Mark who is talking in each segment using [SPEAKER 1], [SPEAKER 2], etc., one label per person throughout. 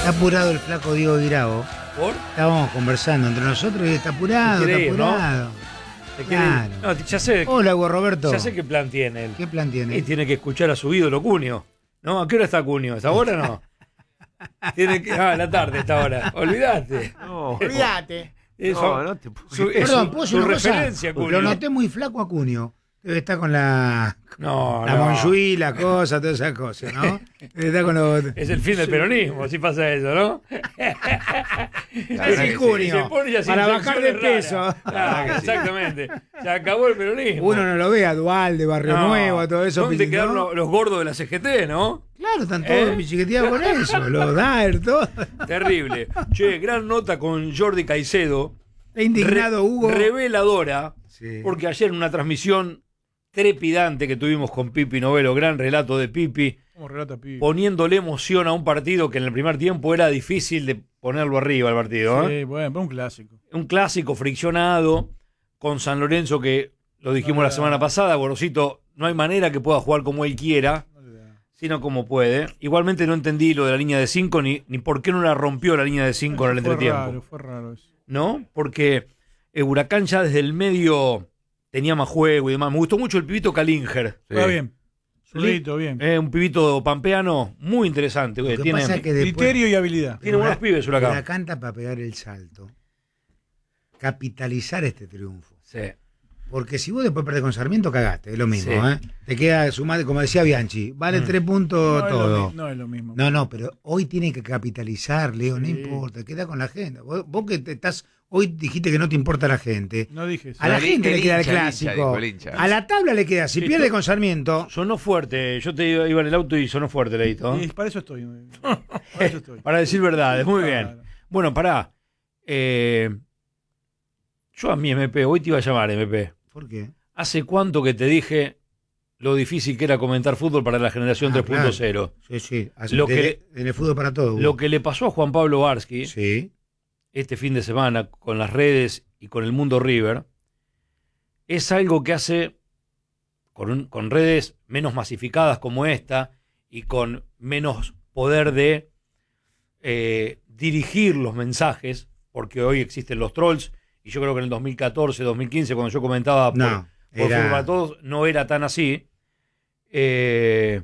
[SPEAKER 1] Está apurado el flaco Diego Guirao.
[SPEAKER 2] ¿Por?
[SPEAKER 1] Estábamos conversando entre nosotros y está apurado,
[SPEAKER 2] Quiere
[SPEAKER 1] está
[SPEAKER 2] ir, ¿no?
[SPEAKER 1] apurado.
[SPEAKER 2] ¿Te quiere ir?
[SPEAKER 1] Claro.
[SPEAKER 2] No, ya sé.
[SPEAKER 1] Hola, Hugo Roberto.
[SPEAKER 2] Ya sé qué plan tiene él.
[SPEAKER 1] ¿Qué plan tiene?
[SPEAKER 2] Y tiene que escuchar a su ídolo Cunio. ¿No? ¿A qué hora está Cunio? ¿Hasta ahora no? Tiene que. Ah, la tarde está ahora. Olvídate.
[SPEAKER 3] No,
[SPEAKER 1] Olvídate.
[SPEAKER 2] Eso,
[SPEAKER 3] no te puedo.
[SPEAKER 1] Perdón, ¿puedo decir
[SPEAKER 2] su
[SPEAKER 1] una cosa?
[SPEAKER 2] referencia, Cunio.
[SPEAKER 1] Lo noté muy flaco a Cunio. Debe estar con la
[SPEAKER 2] No,
[SPEAKER 1] Monjuí, la cosa, todas esas cosas, ¿no? Debe estar con los...
[SPEAKER 2] Es el fin del peronismo, si pasa eso, ¿no?
[SPEAKER 1] Es el Cunio,
[SPEAKER 2] Se pone ya sin
[SPEAKER 1] para bajar de
[SPEAKER 2] inyecciones
[SPEAKER 1] peso.
[SPEAKER 2] raras. Claro, exactamente. Se acabó el peronismo.
[SPEAKER 1] Uno no lo ve a Dualde, Barrio
[SPEAKER 2] No.
[SPEAKER 1] Nuevo, a todo eso.
[SPEAKER 2] ¿Dónde
[SPEAKER 1] ¿no?
[SPEAKER 2] quedaron los gordos de la CGT, no?
[SPEAKER 1] Claro, están todos pichiqueteados por eso. Los Daer, todo.
[SPEAKER 2] Terrible. Che, gran nota con Jordi Caicedo.
[SPEAKER 1] Está indignado, Hugo.
[SPEAKER 2] Reveladora.
[SPEAKER 1] Sí.
[SPEAKER 2] Porque ayer en una transmisión trepidante que tuvimos con Pipi Novelo, gran relato de Pipi,
[SPEAKER 4] ¿Cómo relata Pipi?
[SPEAKER 2] poniéndole emoción a un partido que en el primer tiempo era difícil de ponerlo arriba al partido.
[SPEAKER 4] Sí, bueno, pero un clásico.
[SPEAKER 2] Un clásico friccionado con San Lorenzo que lo dijimos la semana pasada, Gorosito, no hay manera que pueda jugar como él quiera,
[SPEAKER 4] No le da.
[SPEAKER 2] sino como puede. Igualmente no entendí lo de la línea de 5 ni por qué no la rompió la línea de 5 en el entretiempo.
[SPEAKER 4] Fue raro eso.
[SPEAKER 2] ¿No? Porque Huracán ya desde el medio tenía más juego y demás. Me gustó mucho el pibito Kalinger.
[SPEAKER 4] Juega bien. Solito, bien.
[SPEAKER 2] Un pibito pampeano muy interesante.
[SPEAKER 1] Lo que
[SPEAKER 2] Tiene,
[SPEAKER 1] pasa es que después,
[SPEAKER 4] Criterio y habilidad.
[SPEAKER 2] tiene buenos pibes Huracán.
[SPEAKER 1] Huracán para pegar el salto. Capitalizar este triunfo.
[SPEAKER 2] Sí.
[SPEAKER 1] Porque si vos después perdés con Sarmiento, cagaste. Es lo mismo,
[SPEAKER 2] Sí.
[SPEAKER 1] ¿eh? Te queda sumado, como decía Bianchi, vale 3 puntos
[SPEAKER 4] No es
[SPEAKER 1] todo.
[SPEAKER 4] no es lo mismo.
[SPEAKER 1] No, pero hoy tiene que capitalizar, Leo, no
[SPEAKER 4] Sí.
[SPEAKER 1] importa, queda con la gente. Vos que te estás, hoy dijiste que no te importa la gente.
[SPEAKER 4] No dije eso.
[SPEAKER 1] A la
[SPEAKER 3] El
[SPEAKER 1] gente le queda el
[SPEAKER 3] hincha, el hincha,
[SPEAKER 1] clásico.
[SPEAKER 3] dijo el hincha.
[SPEAKER 1] A la tabla le queda. Si
[SPEAKER 2] Sí,
[SPEAKER 1] pierde
[SPEAKER 2] tú-
[SPEAKER 1] con Sarmiento,
[SPEAKER 2] Sonó fuerte. Yo te iba en el auto y sonó fuerte, Leito.
[SPEAKER 4] Y para eso estoy. Para eso estoy.
[SPEAKER 2] Para decir verdades. Muy
[SPEAKER 4] Claro.
[SPEAKER 2] bien. Bueno, pará. Yo a mi MP, hoy te iba a llamar MP.
[SPEAKER 1] ¿por qué?
[SPEAKER 2] ¿Hace cuánto que te dije lo difícil que era comentar fútbol para la generación 3.0?
[SPEAKER 1] Sí.
[SPEAKER 2] Lo que-
[SPEAKER 1] en el fútbol para todo.
[SPEAKER 2] Lo que le pasó a Juan Pablo Varsky
[SPEAKER 1] Sí.
[SPEAKER 2] este fin de semana con las redes y con el mundo River es algo que hace con redes menos masificadas como esta y con menos poder de dirigir los mensajes, porque hoy existen los trolls y yo creo que en el 2014, 2015 cuando yo comentaba por
[SPEAKER 1] No,
[SPEAKER 2] Fútbol para Todos no era tan así. Es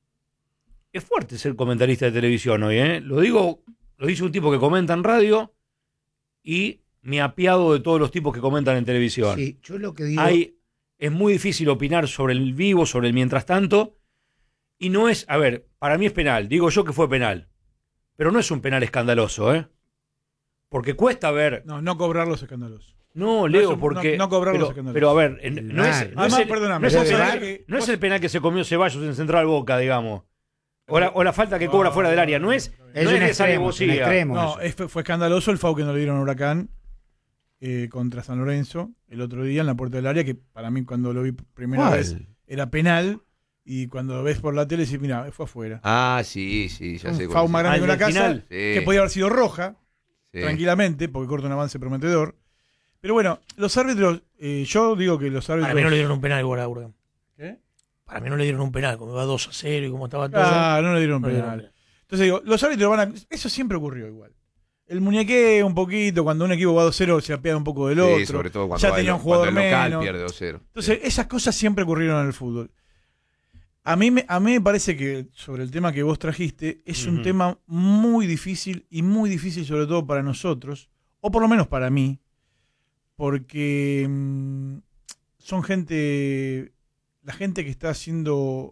[SPEAKER 2] fuerte ser comentarista de televisión hoy, ¿eh? Lo dice un tipo que comenta en radio y me apiado de todos los tipos que comentan en televisión.
[SPEAKER 1] Sí, yo lo que digo.
[SPEAKER 2] Es muy difícil opinar sobre el vivo, sobre el mientras tanto, y no es, a ver, para mí es penal, digo yo que fue penal, pero no es un penal escandaloso, ¿eh? Porque cuesta ver.
[SPEAKER 4] No cobrar los escándalos.
[SPEAKER 2] No, Leo,
[SPEAKER 4] es un-
[SPEAKER 2] porque.
[SPEAKER 4] no cobrar los
[SPEAKER 2] pero,
[SPEAKER 4] escándalos.
[SPEAKER 2] pero a ver,
[SPEAKER 1] El
[SPEAKER 2] no es,
[SPEAKER 1] VAR.
[SPEAKER 2] no es
[SPEAKER 4] Además,
[SPEAKER 2] el,
[SPEAKER 4] perdóname,
[SPEAKER 2] no es el
[SPEAKER 1] vos
[SPEAKER 2] penal,
[SPEAKER 1] sabés
[SPEAKER 4] que-
[SPEAKER 2] no es el penal que se comió Ceballos en Central Boca, digamos. O la falta que cobra fuera del área. No es,
[SPEAKER 1] Es
[SPEAKER 2] no
[SPEAKER 1] un
[SPEAKER 2] es esa
[SPEAKER 1] extremo,
[SPEAKER 2] alevosía.
[SPEAKER 1] un extremo.
[SPEAKER 4] No, fue escandaloso el FAU que no le dieron a Huracán contra San Lorenzo el otro día en la puerta del área, que para mí cuando lo vi primera vez era penal, y cuando lo ves por la tele decís, mira, fue afuera.
[SPEAKER 3] Ah, sí, ya sé
[SPEAKER 4] Un
[SPEAKER 3] cuál
[SPEAKER 4] FAU
[SPEAKER 3] es.
[SPEAKER 4] más grande que
[SPEAKER 2] Al
[SPEAKER 4] una
[SPEAKER 2] del
[SPEAKER 4] casa,
[SPEAKER 2] final.
[SPEAKER 3] Sí,
[SPEAKER 4] que podía haber sido roja,
[SPEAKER 3] sí.
[SPEAKER 4] tranquilamente, porque corta un avance prometedor. Pero bueno, los árbitros, yo digo que los árbitros...
[SPEAKER 5] Para mí no le dieron un penal igual a Huracán.
[SPEAKER 4] ¿Qué?
[SPEAKER 5] Para mí no le dieron un penal, como va 2-0 y como estaba todo.
[SPEAKER 4] Ah, no le dieron
[SPEAKER 5] No le dieron
[SPEAKER 4] penal. Entonces digo, los árbitros van a... Eso siempre ocurrió igual. El muñequeo un poquito, cuando un equipo va 2-0 se apiada un poco del
[SPEAKER 3] Sí,
[SPEAKER 4] otro.
[SPEAKER 3] sobre todo cuando
[SPEAKER 4] ya
[SPEAKER 3] va
[SPEAKER 4] tenía
[SPEAKER 3] el-
[SPEAKER 4] un jugador
[SPEAKER 3] cuando el local
[SPEAKER 4] menos.
[SPEAKER 3] pierde 2-0.
[SPEAKER 4] Entonces, esas cosas siempre ocurrieron en el fútbol. A mí me parece que sobre el tema que vos trajiste, es un tema muy difícil y muy difícil sobre todo para nosotros, o por lo menos para mí, porque son gente, la gente que está siendo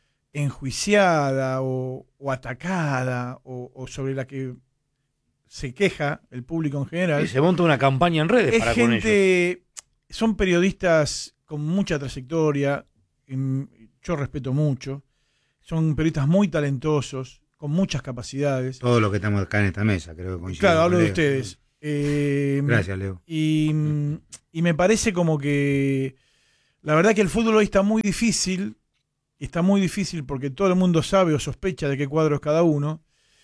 [SPEAKER 4] enjuiciada o atacada o sobre la que se queja el público en general.
[SPEAKER 2] Y se monta una campaña en redes
[SPEAKER 4] Es
[SPEAKER 2] para con ellos.
[SPEAKER 4] gente, son periodistas con mucha trayectoria, yo respeto mucho, son periodistas muy talentosos, con muchas capacidades.
[SPEAKER 1] Todos los que estamos acá en esta mesa, creo que coincidimos.
[SPEAKER 4] Claro, hablo
[SPEAKER 1] con
[SPEAKER 4] de
[SPEAKER 1] Leo.
[SPEAKER 4] ustedes.
[SPEAKER 1] Gracias, Leo.
[SPEAKER 4] Y me parece como que la verdad que el fútbol hoy está muy difícil porque todo el mundo sabe o sospecha de qué cuadro es cada uno,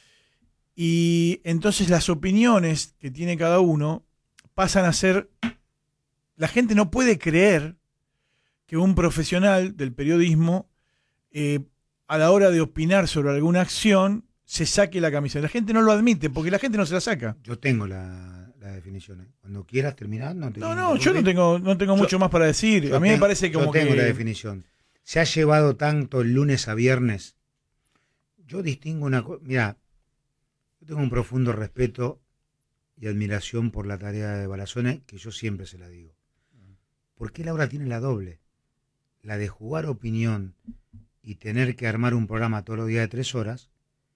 [SPEAKER 4] y entonces las opiniones que tiene cada uno pasan a ser... La gente no puede creer que un profesional del periodismo, a la hora de opinar sobre alguna acción, se saque la camiseta. La gente no lo admite porque la gente no se la saca.
[SPEAKER 1] Yo tengo la definición. ¿Eh? Cuando quieras terminar, no te
[SPEAKER 4] No, yo no tengo mucho más para decir. A mí me parece como
[SPEAKER 1] yo tengo
[SPEAKER 4] que...
[SPEAKER 1] la definición. Se ha llevado tanto el lunes a viernes. Yo distingo una cosa. Mira, yo tengo un profundo respeto y admiración por la tarea de Barazone, que yo siempre se la digo. Porque él ahora tiene la doble. La de jugar opinión y tener que armar un programa todos los días de 3 horas.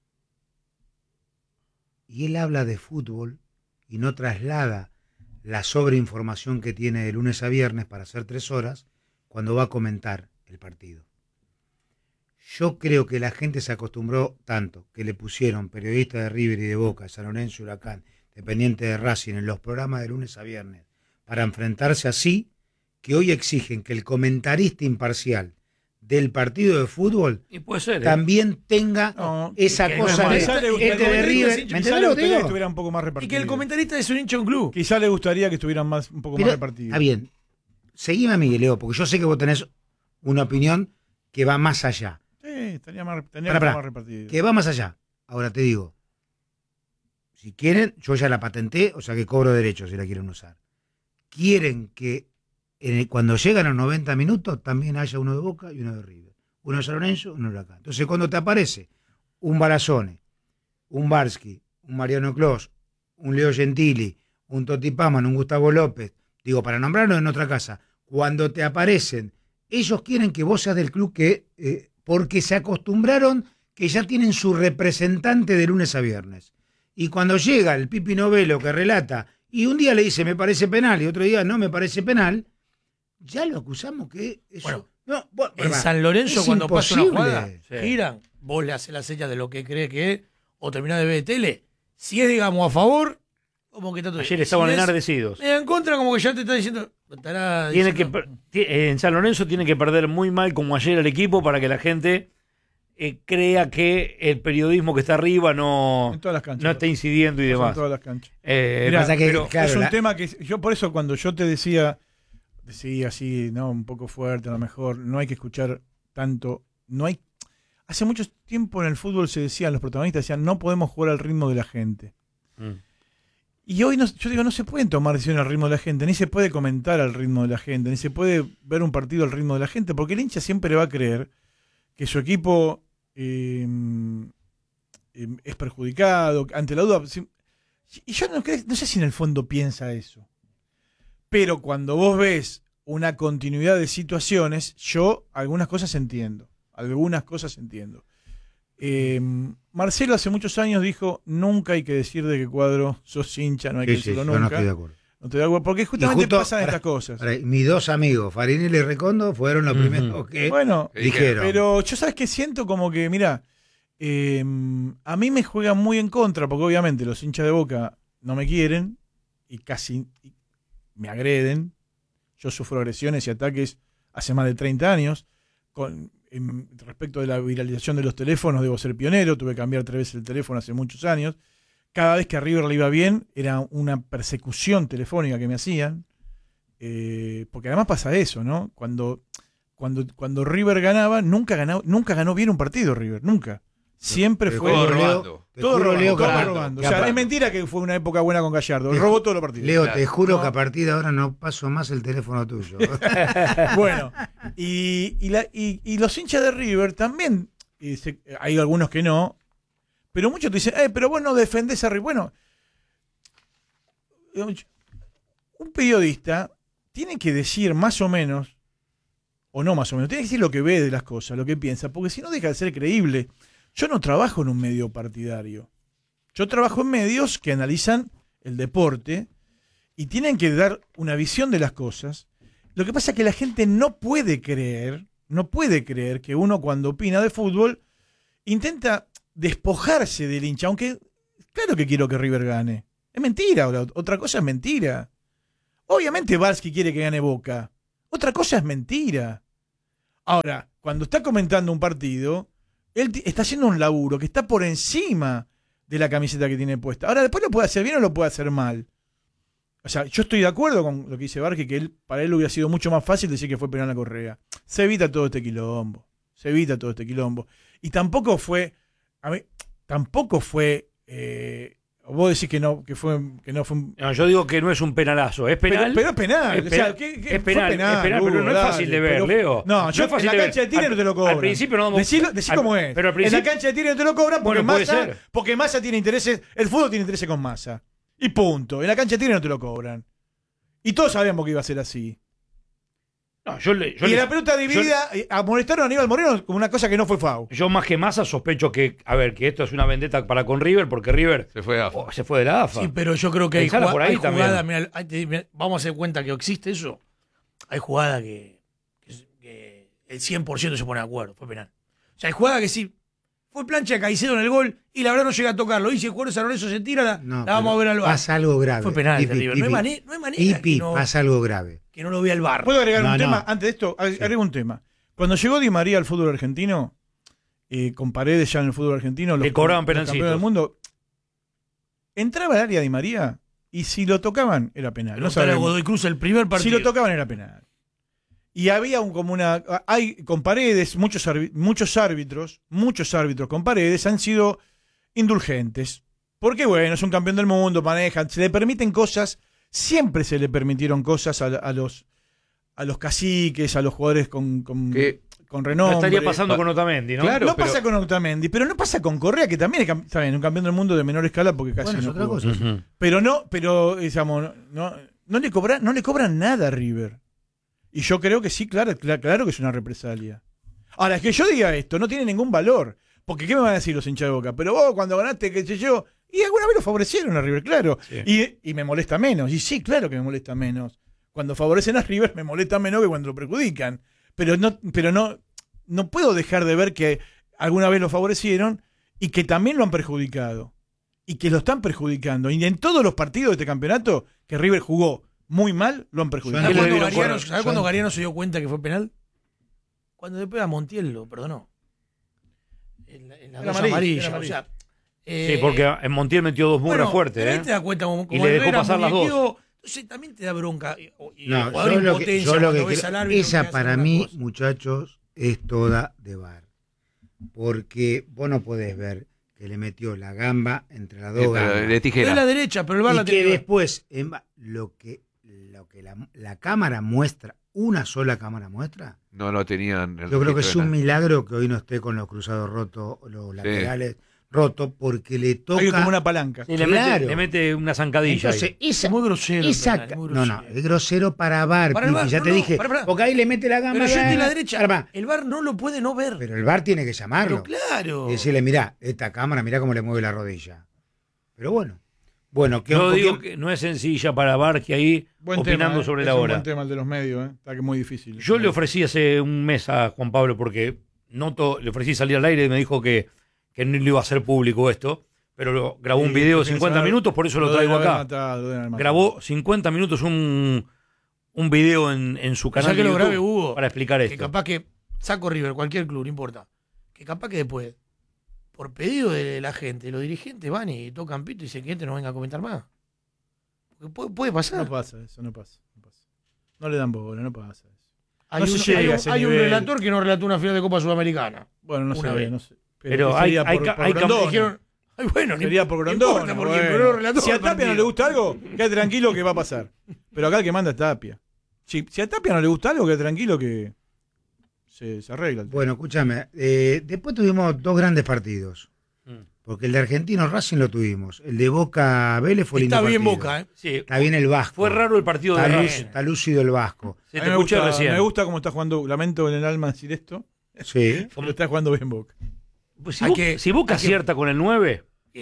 [SPEAKER 1] Y él habla de fútbol y no traslada la sobreinformación que tiene de lunes a viernes para hacer 3 horas cuando va a comentar el partido. Yo creo que la gente se acostumbró tanto que le pusieron periodistas de River y de Boca, de San Lorenzo, Huracán, Dependiente de Racing en los programas de lunes a viernes para enfrentarse así, que hoy exigen que el comentarista imparcial del partido de fútbol
[SPEAKER 2] Y puede ser,
[SPEAKER 1] también tenga esa
[SPEAKER 5] que
[SPEAKER 1] cosa
[SPEAKER 5] no
[SPEAKER 1] de
[SPEAKER 5] es malo.
[SPEAKER 1] este de River. ¿Me
[SPEAKER 4] Quizá
[SPEAKER 1] entendés
[SPEAKER 4] le
[SPEAKER 1] lo que
[SPEAKER 4] gustaría que
[SPEAKER 1] digo?
[SPEAKER 4] estuviera un poco más
[SPEAKER 5] Y
[SPEAKER 4] repartido.
[SPEAKER 5] que el comentarista es un hincha de un club.
[SPEAKER 4] Quizá le gustaría que estuvieran un poco más
[SPEAKER 1] Pero,
[SPEAKER 4] repartidos.
[SPEAKER 1] está bien, seguime a Miguel, Leo, porque yo sé que vos tenés una opinión que va más allá.
[SPEAKER 4] Sí, tendría que estar
[SPEAKER 1] Pará.
[SPEAKER 4] más repartido.
[SPEAKER 1] Que va más allá. Ahora te digo, si quieren, yo ya la patenté, o sea que cobro derechos si la quieren usar. Quieren que cuando llegan a los 90 minutos también haya uno de Boca y uno de River. Uno de San Lorenzo, uno de Huracán. Entonces cuando te aparece un Barazone, un Barsky, un Mariano Clos, un Leo Gentili, un Toti Paman, un Gustavo López, digo, para nombrarlos en otra casa, cuando te aparecen, ellos quieren que vos seas del club que, porque se acostumbraron que ya tienen su representante de lunes a viernes. Y cuando llega el Pipi Novelo que relata, y un día le dice me parece penal, y otro día no me parece penal, ya lo acusamos que eso...
[SPEAKER 5] Bueno,
[SPEAKER 1] no,
[SPEAKER 5] En San Lorenzo,
[SPEAKER 1] es
[SPEAKER 5] cuando pasa una
[SPEAKER 1] imposible.
[SPEAKER 5] jugada,
[SPEAKER 2] Sí.
[SPEAKER 5] giran, vos le haces la seña de lo que cree que es, o terminás de ver tele. Si es, digamos, a favor, como que está todo bien.
[SPEAKER 2] Ayer estaban
[SPEAKER 5] Si es
[SPEAKER 2] enardecidos.
[SPEAKER 5] en contra, como que ya te está diciendo. Estará
[SPEAKER 2] Tiene que
[SPEAKER 5] diciendo-
[SPEAKER 2] en San Lorenzo tiene que perder muy mal como ayer el equipo para que la gente crea que el periodismo que está arriba no
[SPEAKER 4] En todas las canchas.
[SPEAKER 2] está incidiendo y
[SPEAKER 4] En
[SPEAKER 2] demás.
[SPEAKER 4] todas las canchas.
[SPEAKER 2] Mirá,
[SPEAKER 1] pasa que,
[SPEAKER 2] pero-
[SPEAKER 1] claro,
[SPEAKER 4] es un
[SPEAKER 1] la-
[SPEAKER 4] tema que yo por eso cuando yo te decía así, no, un poco fuerte, a lo mejor, no hay que escuchar tanto, no hay. Hace mucho tiempo en el fútbol se decían, los protagonistas decían, no podemos jugar al ritmo de la gente.
[SPEAKER 2] Mm.
[SPEAKER 4] Y hoy yo digo, no se pueden tomar decisiones al ritmo de la gente, ni se puede comentar al ritmo de la gente, ni se puede ver un partido al ritmo de la gente, porque el hincha siempre va a creer que su equipo es perjudicado, ante la duda. Y yo no sé si en el fondo piensa eso. Pero cuando vos ves una continuidad de situaciones, yo algunas cosas entiendo. Marcelo hace muchos años dijo, nunca hay que decir de qué cuadro sos hincha, no hay que
[SPEAKER 1] Sí, sí,
[SPEAKER 4] decirlo
[SPEAKER 1] yo no
[SPEAKER 4] nunca.
[SPEAKER 1] estoy de acuerdo.
[SPEAKER 4] No estoy de acuerdo, porque justamente
[SPEAKER 1] justo-
[SPEAKER 4] pasan
[SPEAKER 1] ahora-
[SPEAKER 4] estas cosas.
[SPEAKER 1] Ahora, mis dos amigos, Farinelli y Recondo, fueron los
[SPEAKER 2] Ujú.
[SPEAKER 1] primeros que
[SPEAKER 4] Bueno,
[SPEAKER 1] dijeron.
[SPEAKER 4] pero yo sabes que siento como que, mira, a mí me juega muy en contra, porque obviamente los hinchas de Boca no me quieren y casi me agreden. Yo sufro agresiones y ataques hace más de 30 años. Respecto de la viralización de los teléfonos, debo ser pionero, tuve que cambiar 3 veces el teléfono hace muchos años. Cada vez que a River le iba bien, era una persecución telefónica que me hacían. Porque además pasa eso, ¿no? Cuando River ganaba, nunca ganó bien un partido River, nunca. Siempre
[SPEAKER 1] Pero
[SPEAKER 4] fue
[SPEAKER 1] todo
[SPEAKER 3] robando.
[SPEAKER 1] Te
[SPEAKER 4] todo
[SPEAKER 1] juro,
[SPEAKER 4] robando,
[SPEAKER 1] Leo,
[SPEAKER 4] todo
[SPEAKER 1] que-
[SPEAKER 4] robando. O
[SPEAKER 1] que
[SPEAKER 4] sea,
[SPEAKER 1] aparte-
[SPEAKER 4] es mentira que fue una época buena con Gallardo.
[SPEAKER 1] Te-
[SPEAKER 4] Robó todos los partidos.
[SPEAKER 1] Leo, te juro
[SPEAKER 4] No.
[SPEAKER 1] que a partir de ahora no paso más el teléfono tuyo.
[SPEAKER 4] Bueno, y los hinchas de River también, hay algunos que no, pero muchos te dicen, pero vos no defendés a River. Bueno, un periodista tiene que decir más o menos, o no más o menos, tiene que decir lo que ve de las cosas, lo que piensa, porque si no deja de ser creíble. Yo no trabajo en un medio partidario. Yo trabajo en medios que analizan el deporte y tienen que dar una visión de las cosas. Lo que pasa es que la gente no puede creer que uno cuando opina de fútbol intenta despojarse del hincha, aunque claro que quiero que River gane. Es mentira, otra cosa es mentira. Obviamente Barsky quiere que gane Boca. Otra cosa es mentira. Ahora, cuando está comentando un partido, él está haciendo un laburo que está por encima de la camiseta que tiene puesta. Ahora, después lo puede hacer bien o lo puede hacer mal. O sea, yo estoy de acuerdo con lo que dice Barsky, que para él hubiera sido mucho más fácil decir que fue penal a Correa. Se evita todo este quilombo. Y tampoco fue... tampoco fue... vos decís que no fue un...
[SPEAKER 2] No, yo digo que no es un penalazo, es penal.
[SPEAKER 4] Pero es penal.
[SPEAKER 2] Es penal, es penal, pero no es fácil de ver, Leo.
[SPEAKER 4] No, yo en la cancha de tiro no te lo cobran.
[SPEAKER 2] Al principio no...
[SPEAKER 4] Decí cómo es.
[SPEAKER 2] Pero al principio,
[SPEAKER 4] en la cancha de tiro no te lo cobran porque
[SPEAKER 2] bueno, puede ser.
[SPEAKER 4] Porque Massa tiene intereses... El fútbol tiene intereses con Massa. Y punto. En la cancha de tiro no te lo cobran. Y todos sabíamos que iba a ser así.
[SPEAKER 2] No,
[SPEAKER 4] y la pelota dividida, amonestaron a Aníbal Moreno como una cosa que no fue FAU.
[SPEAKER 2] Yo más que Massa sospecho que, que esto es una vendetta para con River, porque River
[SPEAKER 3] se fue
[SPEAKER 2] de la AFA.
[SPEAKER 5] Sí, pero yo creo que hay
[SPEAKER 2] por ahí
[SPEAKER 5] jugada, mirá, vamos a hacer cuenta que existe eso. Hay jugada que el 100% se pone de acuerdo, fue penal. O sea, hay jugada que sí, fue plancha de Caicedo en el gol y la verdad no llega a tocarlo. Y si el jugador San Lorenzo se tira, la vamos a ver al VAR.
[SPEAKER 1] Pasa algo grave.
[SPEAKER 5] Fue penal de River. No hay manera que no,
[SPEAKER 1] pasa algo grave.
[SPEAKER 5] Que no lo vea el VAR.
[SPEAKER 4] ¿Puedo agregar un tema? Antes de esto, agrego un tema. Cuando llegó Di María al fútbol argentino, con Paredes ya en el fútbol argentino,
[SPEAKER 2] le cobraban
[SPEAKER 4] los campeones del mundo, entraba al área Di María y si lo tocaban era penal.
[SPEAKER 5] No sabemos. Godoy Cruz el primer partido.
[SPEAKER 4] Si lo tocaban era penal. Y había con Paredes, muchos árbitros con Paredes han sido indulgentes. Porque bueno, es un campeón del mundo, manejan, se le permiten cosas, siempre se le permitieron cosas a los caciques, a los jugadores con renombre.
[SPEAKER 2] No estaría pasando con Otamendi, ¿no?
[SPEAKER 4] Claro, pasa con Otamendi, pero no pasa con Correa, que también es un campeón del mundo de menor escala porque casi no
[SPEAKER 1] otra
[SPEAKER 4] jugó.
[SPEAKER 1] cosa.
[SPEAKER 4] Pero digamos, no le cobran nada a River. Y yo creo que sí, claro que es una represalia. Ahora, es que yo diga esto, no tiene ningún valor. Porque ¿qué me van a decir los hinchas de Boca? Pero vos cuando ganaste, qué sé yo, y alguna vez lo favorecieron a River, claro. Sí. Y me molesta menos. Y sí, claro que me molesta menos. Cuando favorecen a River me molesta menos que cuando lo perjudican. Pero no puedo dejar de ver que alguna vez lo favorecieron y que también lo han perjudicado. Y que lo están perjudicando. Y en todos los partidos de este campeonato que River jugó muy mal, lo han perjudicado.
[SPEAKER 5] ¿Sabes cuándo Gariano se dio cuenta que fue penal? Cuando después a Montiel lo perdonó. En la dos amarilla. O sea,
[SPEAKER 2] sí, porque en Montiel metió dos murras fuertes.
[SPEAKER 5] Ahí te das cuenta como
[SPEAKER 2] y le dejó pasar las dos.
[SPEAKER 5] Entonces también te da bronca.
[SPEAKER 1] No, yo lo que esa para mí, muchachos, es toda de VAR. Porque vos no podés ver que le metió la gamba entre las dos gambas.
[SPEAKER 3] De tijera.
[SPEAKER 5] Es la derecha, pero el VAR la tiene.
[SPEAKER 1] Y que después, lo que la cámara muestra, una sola cámara muestra.
[SPEAKER 3] No lo tenían.
[SPEAKER 1] Yo creo que es un milagro que hoy no esté con los cruzados rotos, los laterales rotos, porque le toca.
[SPEAKER 4] Hay como una palanca.
[SPEAKER 2] Sí, le mete una zancadilla.
[SPEAKER 1] Entonces,
[SPEAKER 5] es muy grosero.
[SPEAKER 1] No, es grosero para VAR. Ya te dije. Porque ahí le mete la gamba.
[SPEAKER 5] Pero yo estoy en la derecha. El VAR no lo puede no ver.
[SPEAKER 1] Pero el VAR tiene que llamarlo.
[SPEAKER 5] Pero claro.
[SPEAKER 1] Y decirle, mirá, esta cámara, mirá cómo le mueve la rodilla. Pero bueno.
[SPEAKER 2] Yo digo que no es sencilla para VAR que ahí opinando sobre la hora.
[SPEAKER 4] Es un buen tema el de los medios, está que muy difícil.
[SPEAKER 2] Yo le ofrecí hace un mes a Juan Pablo porque le ofrecí salir al aire y me dijo que no le iba a hacer público esto, pero grabó un video de 50 minutos, por eso lo traigo acá. Grabó 50 minutos un video en su canal de YouTube
[SPEAKER 5] grave, Hugo,
[SPEAKER 2] para explicar esto.
[SPEAKER 5] Que capaz que saco River, cualquier club, no importa. Que capaz que después, por pedido de la gente, los dirigentes van y tocan pito y dicen que no venga a comentar más. Porque puede pasar.
[SPEAKER 4] No pasa eso, no pasa. No le dan bola, no pasa eso.
[SPEAKER 5] Hay un relator que no relató una final de Copa Sudamericana.
[SPEAKER 4] Bueno, no sé.
[SPEAKER 2] Pero hay
[SPEAKER 4] Grondona. Sería por Grondona. Si a Tapia no le gusta algo, quédate tranquilo que va a pasar. Pero acá el que manda es Tapia. Si a Tapia no le gusta algo, quédate tranquilo que se arregla.
[SPEAKER 1] Bueno, escúchame. Después tuvimos dos grandes partidos. Porque el de Argentino Racing lo tuvimos. El de Boca Vélez fue lindo.
[SPEAKER 5] Está bien
[SPEAKER 1] partido.
[SPEAKER 5] Boca, ¿eh?
[SPEAKER 2] Sí.
[SPEAKER 1] Está bien el Vasco.
[SPEAKER 2] Fue raro el partido de Racing.
[SPEAKER 1] Está lúcido el Vasco.
[SPEAKER 2] Sí, te escuché recién.
[SPEAKER 4] Me gusta cómo está jugando. Lamento en el alma decir esto.
[SPEAKER 1] Sí.
[SPEAKER 4] Pero está jugando bien Boca.
[SPEAKER 2] Pues si Boca acierta con el 9,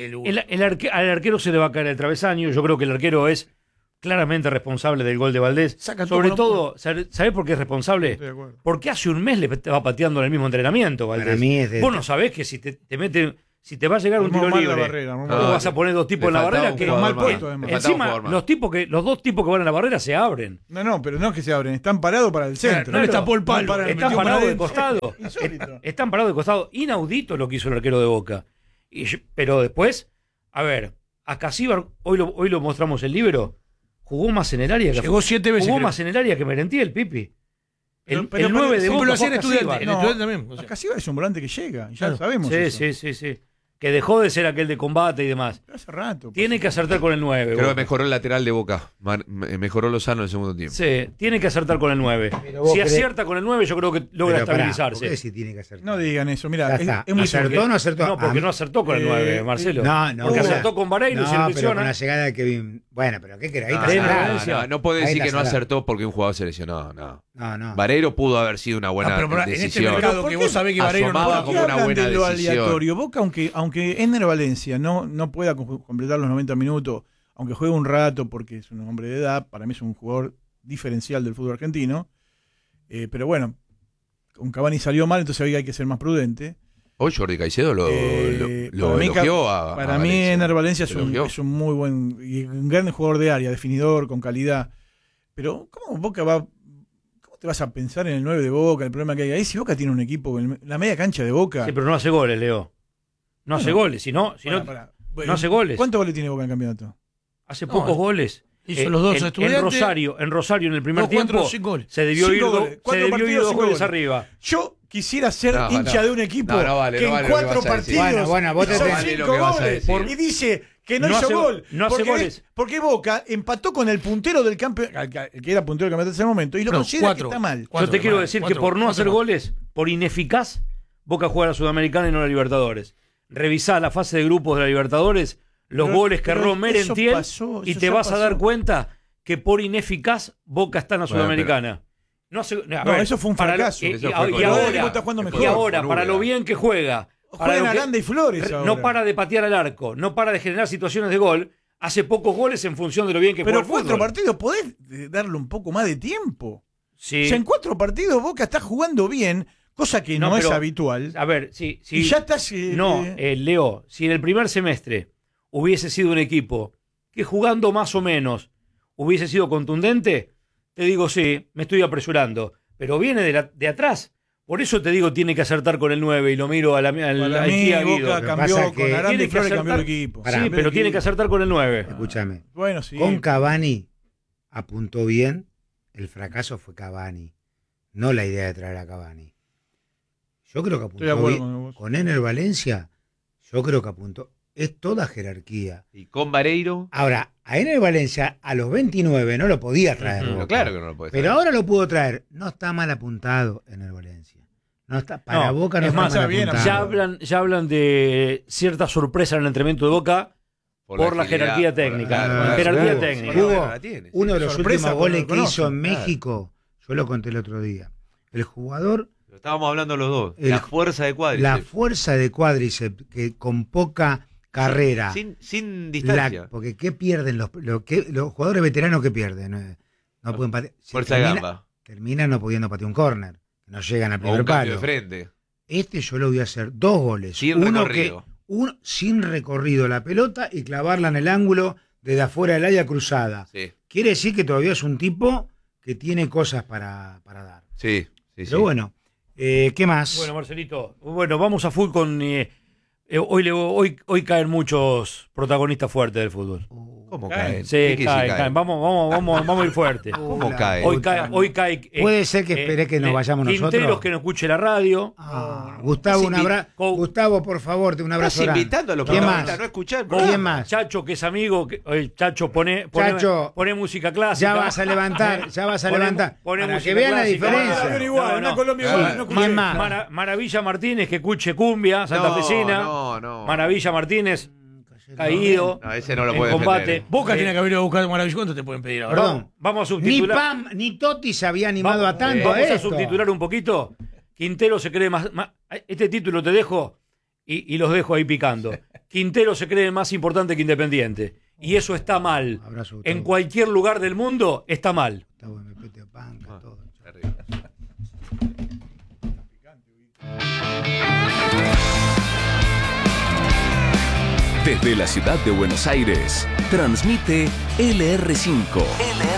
[SPEAKER 2] al arquero se le va a caer el travesaño. Yo creo que el arquero es claramente responsable del gol de Valdés. Sobre todo, ¿sabés por qué es responsable? Porque hace un mes le va pateando en el mismo entrenamiento, Valdés.
[SPEAKER 1] Para mí
[SPEAKER 2] Vos no sabés que si te mete, si te va a llegar un tiro libre, vos vas a poner dos tipos en la barrera que encima los dos tipos que van a la barrera se abren.
[SPEAKER 4] No, pero no es que se abren, están parados para el centro.
[SPEAKER 5] No le tapó el palo.
[SPEAKER 2] Están parados de costado. Están parados de costado. Inaudito lo que hizo el arquero de Boca. Pero después, a ver, a Casíbar, hoy lo mostramos el libro, jugó más en el área que
[SPEAKER 5] llegó 7 veces.
[SPEAKER 2] Jugó más en el área que Merentiel, Pipi. El 9 de Boca.
[SPEAKER 5] Lo hacía en Estudiantes.
[SPEAKER 4] Casíbar es un volante que llega, ya lo sabemos.
[SPEAKER 2] Sí. que dejó de ser aquel de combate y demás.
[SPEAKER 4] Pero hace rato.
[SPEAKER 2] Tiene que acertar con el 9.
[SPEAKER 3] Creo que
[SPEAKER 2] Boca.
[SPEAKER 3] mejoró el lateral de Boca. Mejoró Lozano en el segundo tiempo.
[SPEAKER 2] Sí, tiene que acertar con el 9.
[SPEAKER 1] Pero vos
[SPEAKER 2] Si
[SPEAKER 1] crees-
[SPEAKER 2] acierta con el 9, yo creo que logra
[SPEAKER 1] Pero pará,
[SPEAKER 2] estabilizarse.
[SPEAKER 1] ¿por qué si tiene que acertar?
[SPEAKER 4] No digan eso. Mira,
[SPEAKER 1] Ya
[SPEAKER 4] es,
[SPEAKER 1] está.
[SPEAKER 4] es muy
[SPEAKER 1] ¿Acertó
[SPEAKER 4] simple.
[SPEAKER 1] o no acertó?
[SPEAKER 2] No, porque no acertó con el 9, Marcelo.
[SPEAKER 1] No,
[SPEAKER 2] Porque
[SPEAKER 1] o sea,
[SPEAKER 2] acertó con Vareiro y se
[SPEAKER 1] no,
[SPEAKER 2] le
[SPEAKER 1] pero con la
[SPEAKER 2] lesiona.
[SPEAKER 1] llegada de Kevin. Bueno, pero ¿qué querés? Ahí
[SPEAKER 3] No,
[SPEAKER 1] está
[SPEAKER 2] de
[SPEAKER 1] salado.
[SPEAKER 2] Valencia.
[SPEAKER 3] no puede
[SPEAKER 1] Ahí
[SPEAKER 3] decir
[SPEAKER 1] está
[SPEAKER 3] que no
[SPEAKER 1] salado.
[SPEAKER 3] acertó porque un jugador se lesionó. No.
[SPEAKER 1] No.
[SPEAKER 3] Vareiro pudo haber sido una buena
[SPEAKER 5] pero en este
[SPEAKER 3] decisión.
[SPEAKER 5] mercado
[SPEAKER 4] ¿Por
[SPEAKER 5] que
[SPEAKER 4] qué
[SPEAKER 5] vos sabés que Vareiro no
[SPEAKER 3] asomaba
[SPEAKER 5] juega,
[SPEAKER 3] como una
[SPEAKER 4] hablan
[SPEAKER 3] buena
[SPEAKER 4] de lo
[SPEAKER 3] decisión?
[SPEAKER 4] aleatorio? Boca, aunque Ener Valencia no pueda completar los 90 minutos, aunque juegue un rato porque es un hombre de edad, para mí es un jugador diferencial del fútbol argentino. Pero bueno, con Cavani salió mal, entonces hoy hay que ser más prudente.
[SPEAKER 3] Hoy Jordi Caicedo lo
[SPEAKER 4] Para mí,
[SPEAKER 3] elogió a
[SPEAKER 4] Para
[SPEAKER 3] a
[SPEAKER 4] mí
[SPEAKER 3] Valencia.
[SPEAKER 4] Ener Valencia es
[SPEAKER 3] Lo elogió.
[SPEAKER 4] un muy buen y un gran jugador de área, definidor, con calidad. Pero ¿cómo Boca cómo te vas a pensar en el 9 de Boca, el problema que hay ahí? Si Boca tiene un equipo, la media cancha de Boca...
[SPEAKER 2] Sí, pero no hace goles, Leo. No hace goles, si no
[SPEAKER 4] Pará.
[SPEAKER 2] no hace goles.
[SPEAKER 4] ¿Cuántos goles tiene Boca en campeonato?
[SPEAKER 2] Hace pocos goles.
[SPEAKER 5] hizo los dos
[SPEAKER 2] en
[SPEAKER 5] Estudiantes.
[SPEAKER 2] En Rosario en el primer
[SPEAKER 5] 2-4,
[SPEAKER 2] tiempo
[SPEAKER 5] 5 goles.
[SPEAKER 2] se debió ir
[SPEAKER 4] 5
[SPEAKER 2] do-
[SPEAKER 4] goles.
[SPEAKER 2] se
[SPEAKER 4] 4
[SPEAKER 2] debió ir
[SPEAKER 4] partidos,
[SPEAKER 2] 2
[SPEAKER 4] 5
[SPEAKER 2] goles
[SPEAKER 4] goles.
[SPEAKER 2] arriba.
[SPEAKER 4] Yo quisiera ser
[SPEAKER 3] No,
[SPEAKER 4] hincha
[SPEAKER 3] no.
[SPEAKER 4] de un equipo
[SPEAKER 3] No vale,
[SPEAKER 4] que
[SPEAKER 3] no
[SPEAKER 4] en
[SPEAKER 3] vale lo que
[SPEAKER 4] 4
[SPEAKER 3] vas a decir.
[SPEAKER 4] partidos
[SPEAKER 1] Bueno, vos te
[SPEAKER 4] son
[SPEAKER 1] tenés-
[SPEAKER 4] 5
[SPEAKER 3] lo que vas a
[SPEAKER 4] goles
[SPEAKER 3] decir.
[SPEAKER 4] y dice que no,
[SPEAKER 2] No
[SPEAKER 4] hizo
[SPEAKER 2] hace-
[SPEAKER 4] gol.
[SPEAKER 2] no hace goles.
[SPEAKER 4] Porque Boca empató con el puntero del campeonato, el que era puntero del campeonato en ese momento, y lo
[SPEAKER 5] No,
[SPEAKER 4] considera
[SPEAKER 5] 4.
[SPEAKER 4] que está mal.
[SPEAKER 2] Yo te quiero decir que por no hacer
[SPEAKER 5] goles
[SPEAKER 2] goles, por ineficaz, Boca juega a la Sudamericana y no a la Libertadores. Revisá la fase de grupos de la Libertadores, los
[SPEAKER 4] Pero-
[SPEAKER 2] goles que
[SPEAKER 4] pero
[SPEAKER 2] erró
[SPEAKER 4] eso
[SPEAKER 2] Merentiel,
[SPEAKER 4] pasó,
[SPEAKER 2] y
[SPEAKER 4] eso
[SPEAKER 2] te
[SPEAKER 4] ya
[SPEAKER 2] vas a dar
[SPEAKER 4] pasó.
[SPEAKER 2] cuenta que por ineficaz Boca está en la
[SPEAKER 3] Bueno,
[SPEAKER 2] Sudamericana. No,
[SPEAKER 4] eso fue un fracaso.
[SPEAKER 2] Y,
[SPEAKER 3] Eso
[SPEAKER 2] y-
[SPEAKER 3] fue
[SPEAKER 2] y
[SPEAKER 3] con-
[SPEAKER 4] el
[SPEAKER 2] ahora,
[SPEAKER 4] equipo está jugando
[SPEAKER 2] y
[SPEAKER 4] mejor.
[SPEAKER 2] ahora,
[SPEAKER 3] Con
[SPEAKER 2] para
[SPEAKER 3] Ubera.
[SPEAKER 2] lo bien que juega, para
[SPEAKER 4] Juegan
[SPEAKER 2] lo que-
[SPEAKER 4] Aranda y Flores ahora.
[SPEAKER 2] no para de patear al arco, no para de generar situaciones de gol, hace pocos goles en función de lo bien que
[SPEAKER 4] Pero
[SPEAKER 2] juega el
[SPEAKER 4] 4
[SPEAKER 2] fútbol.
[SPEAKER 4] partidos podés darle un poco más de tiempo.
[SPEAKER 2] Sí.
[SPEAKER 4] O sea, en 4 partidos Boca está jugando bien, cosa que no, es
[SPEAKER 2] pero,
[SPEAKER 4] habitual.
[SPEAKER 2] A ver, sí.
[SPEAKER 4] Y ya estás...
[SPEAKER 2] Leo, si en el primer semestre hubiese sido un equipo que jugando más o menos hubiese sido contundente, te digo sí, me estoy apresurando. Pero viene de atrás. Por eso te digo, tiene que acertar con el 9 y lo miro al
[SPEAKER 4] Para mí,
[SPEAKER 2] Kia Guido.
[SPEAKER 4] Boca
[SPEAKER 1] Lo que
[SPEAKER 4] cambió
[SPEAKER 1] pasa
[SPEAKER 4] con
[SPEAKER 1] que
[SPEAKER 4] Aranda
[SPEAKER 2] tiene
[SPEAKER 4] y
[SPEAKER 2] que
[SPEAKER 4] Flores, cambió el
[SPEAKER 2] acertar-
[SPEAKER 4] equipo.
[SPEAKER 1] Pará.
[SPEAKER 2] Sí, pero tiene que acertar con el 9.
[SPEAKER 1] Escúchame.
[SPEAKER 4] Bueno, sí.
[SPEAKER 1] Con Cavani apuntó bien, el fracaso fue Cavani, no la idea de traer a Cavani. Yo creo que
[SPEAKER 4] Estoy de
[SPEAKER 1] apuntó
[SPEAKER 4] acuerdo
[SPEAKER 1] bien.
[SPEAKER 4] con vos.
[SPEAKER 1] Con Ener Valencia, yo creo que apuntó. Es toda jerarquía.
[SPEAKER 3] Y con Vareiro.
[SPEAKER 1] Ahora, a Ener Valencia a los 29 no lo podía traer.
[SPEAKER 2] Ujú.
[SPEAKER 1] Boca.
[SPEAKER 3] No, claro que no lo puede
[SPEAKER 1] Pero ahora lo pudo traer. No está mal apuntado Ener Valencia. No está, para
[SPEAKER 2] No,
[SPEAKER 1] Boca no
[SPEAKER 2] es
[SPEAKER 1] está
[SPEAKER 2] más,
[SPEAKER 1] mal
[SPEAKER 4] bien,
[SPEAKER 1] apuntado.
[SPEAKER 2] Ya hablan de cierta sorpresa en el entrenamiento de Boca por la
[SPEAKER 3] agilidad,
[SPEAKER 2] jerarquía
[SPEAKER 3] por la-
[SPEAKER 2] técnica.
[SPEAKER 1] Claro,
[SPEAKER 2] Jerarquía
[SPEAKER 1] Hugo,
[SPEAKER 2] técnica.
[SPEAKER 1] Hugo,
[SPEAKER 3] la tiene, sí.
[SPEAKER 1] Uno de los
[SPEAKER 4] Sorpresa,
[SPEAKER 1] últimos
[SPEAKER 4] porque
[SPEAKER 1] goles
[SPEAKER 4] lo
[SPEAKER 1] que hizo en
[SPEAKER 3] conocen,
[SPEAKER 1] México, yo lo conté el otro día. El jugador,
[SPEAKER 3] Lo estábamos hablando los dos.
[SPEAKER 1] El-
[SPEAKER 3] la fuerza de
[SPEAKER 1] la
[SPEAKER 3] cuádriceps.
[SPEAKER 1] fuerza de cuádriceps, que con poca carrera.
[SPEAKER 3] Sin distancia.
[SPEAKER 1] Porque ¿qué pierden los jugadores veteranos que pierden? No pueden patear.
[SPEAKER 3] Fuerza de gamba.
[SPEAKER 1] Terminan no pudiendo patear un córner. No llegan al
[SPEAKER 3] O
[SPEAKER 1] primer
[SPEAKER 3] un cambio
[SPEAKER 1] palo.
[SPEAKER 3] de frente.
[SPEAKER 1] Este yo lo voy a hacer 2 goles.
[SPEAKER 3] Sin
[SPEAKER 1] Uno
[SPEAKER 3] recorrido.
[SPEAKER 1] uno sin recorrido la pelota y clavarla en el ángulo desde afuera del área cruzada.
[SPEAKER 3] Sí,
[SPEAKER 1] Quiere decir que todavía es un tipo que tiene cosas para dar.
[SPEAKER 3] sí.
[SPEAKER 1] Pero bueno, ¿qué más?
[SPEAKER 2] Bueno, Marcelito, vamos a full con... hoy caen muchos protagonistas fuertes del fútbol.
[SPEAKER 3] ¿Cómo
[SPEAKER 4] Caen.
[SPEAKER 3] caen?
[SPEAKER 2] Sí,
[SPEAKER 3] ¿Qué quiere decir
[SPEAKER 2] caen. Vamos a ir fuerte.
[SPEAKER 3] ¿Cómo
[SPEAKER 1] La
[SPEAKER 3] cae?
[SPEAKER 2] Hoy cae...
[SPEAKER 1] Puede ser que esperé que nos vayamos
[SPEAKER 2] Quinteros
[SPEAKER 1] nosotros.
[SPEAKER 2] que no escuche la radio.
[SPEAKER 1] Gustavo,
[SPEAKER 3] Estás
[SPEAKER 1] un abrazo. Gustavo, por favor, un abrazo.
[SPEAKER 3] Estás
[SPEAKER 1] grande.
[SPEAKER 3] invitando a los
[SPEAKER 1] ¿Quién
[SPEAKER 3] protagonistas
[SPEAKER 1] más?
[SPEAKER 3] a no escuchar el
[SPEAKER 1] ¿Quién
[SPEAKER 3] programa.
[SPEAKER 1] más?
[SPEAKER 2] Chacho, que es amigo. Chacho, pone música clásica.
[SPEAKER 1] Ya vas a levantar,
[SPEAKER 2] Pone
[SPEAKER 1] Para
[SPEAKER 2] música
[SPEAKER 1] que vean la
[SPEAKER 2] clásica.
[SPEAKER 1] diferencia.
[SPEAKER 4] igual, una Colombia igual,
[SPEAKER 1] Sí.
[SPEAKER 4] no
[SPEAKER 1] ¿Quién más?
[SPEAKER 2] Maravilla Martínez, que escuche cumbia, santafesina.
[SPEAKER 3] No.
[SPEAKER 2] Maravilla Martínez, caído.
[SPEAKER 3] No, ese no lo
[SPEAKER 2] en
[SPEAKER 3] puede
[SPEAKER 2] combate.
[SPEAKER 3] defender.
[SPEAKER 5] Boca tiene que haber ido a buscar Maravilloso. ¿Cuánto te pueden pedir ahora?
[SPEAKER 1] Perdón.
[SPEAKER 2] Vamos a
[SPEAKER 1] Ni
[SPEAKER 2] subtitular.
[SPEAKER 1] Pam ni Totti se había animado
[SPEAKER 2] Vamos-
[SPEAKER 1] a tanto
[SPEAKER 2] vamos a
[SPEAKER 1] esto.
[SPEAKER 2] subtitular un poquito. Quintero se cree más. Este título te dejo y los dejo ahí picando. Quintero se cree más importante que Independiente. Y eso está mal.
[SPEAKER 1] Abrazo, Gustavo.
[SPEAKER 2] En cualquier lugar del mundo está mal.
[SPEAKER 1] Gustavo, me peteo panca, todo.
[SPEAKER 3] Terrible.
[SPEAKER 6] Desde la ciudad de Buenos Aires, transmite LR5.